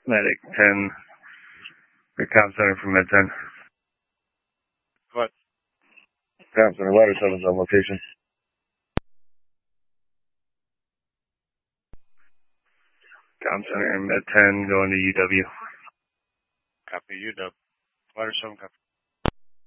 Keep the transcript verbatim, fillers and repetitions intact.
Medic ten. The Comm Center from Med ten. What? Comm Center, ladder seven's on location. Comm Center and Med ten going to U W. Copy, U W. Ladder seven, copy.